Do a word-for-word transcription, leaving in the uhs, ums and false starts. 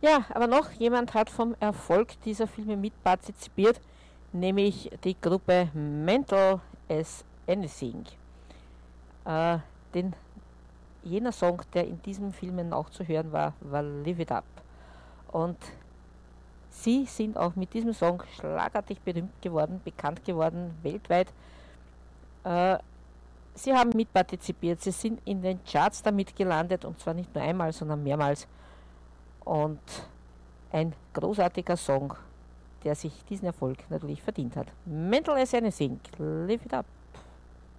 Ja, aber noch jemand hat vom Erfolg dieser Filme mitpartizipiert, nämlich die Gruppe Mental as Anything. Äh, den, jener Song, der in diesen Filmen auch zu hören war, war Live It Up. Und sie sind auch mit diesem Song schlagartig berühmt geworden, bekannt geworden, weltweit. Äh, sie haben mitpartizipiert, sie sind in den Charts damit gelandet und zwar nicht nur einmal, sondern mehrmals. Und ein großartiger Song, der sich diesen Erfolg natürlich verdient hat. Mental as Anything, Live It Up.